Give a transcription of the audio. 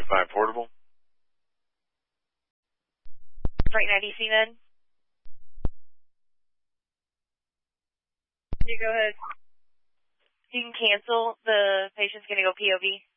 75 portable. Right now, DC then? You go ahead. You can cancel. The patient's going to go POV.